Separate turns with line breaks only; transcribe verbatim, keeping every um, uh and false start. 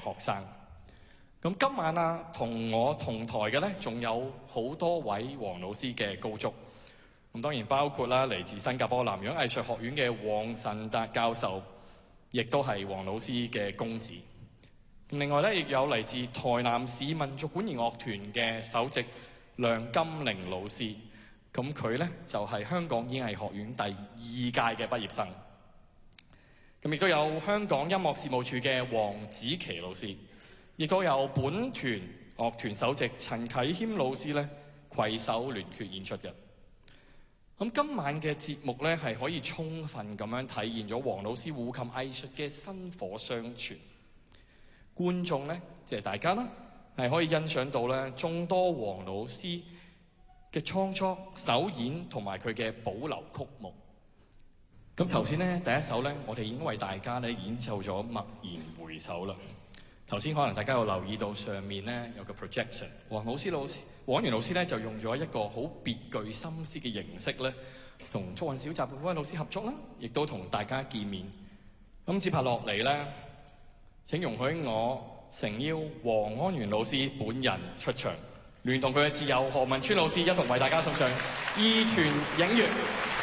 學生。咁今晚啊，同我同台嘅呢，仲有好多位黃老師嘅高足。咁當然包括啦，嚟自新加坡南洋藝術學院嘅黃慎達教授，亦都係黃老師嘅公子。另外咧，亦有嚟自台南市民族管弦樂團嘅首席梁金玲老師。咁佢咧就係香港演藝學院第二屆嘅畢業生。咁亦都有香港音樂事務處嘅黃子琪老師，亦都有本團樂團首席陳啟謙老師咧攜手聯決演出嘅。咁今晚嘅節目咧係可以充分咁樣體現咗黃老師胡琴藝術嘅薪火相傳。觀眾咧即係大家啦，係可以欣賞到咧眾多黃老師嘅創作、首演同埋佢嘅保留曲目。咁頭先咧第一首咧，我哋已經為大家咧演奏咗《驀然回首》啦。頭先可能大家有留意到上面咧有個 projection， 黃老師老師黃元老師咧就用咗一個好別具心思嘅形式咧，同竹韻小集嘅嗰位老師合作啦，亦都同大家見面。咁接下落嚟咧，請容許我誠邀黃安源老師本人出場，聯同佢嘅摯友何文川老師一同為大家送上《二泉映月》。